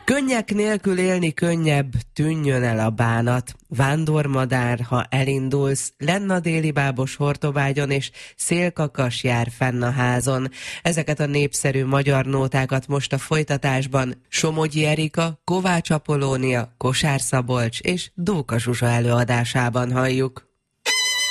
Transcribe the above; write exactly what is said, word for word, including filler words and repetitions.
Könnyek nélkül élni könnyebb, tűnjön el a bánat. Vándormadár, ha elindulsz, lenn a déli bábos hortobágyon, és szélkakas jár fenn a házon. Ezeket a népszerű magyar nótákat most a folytatásban Somogyi Erika, Kovács Apollónia, Kosár Szabolcs és Dóka Zsuzsa előadásában halljuk.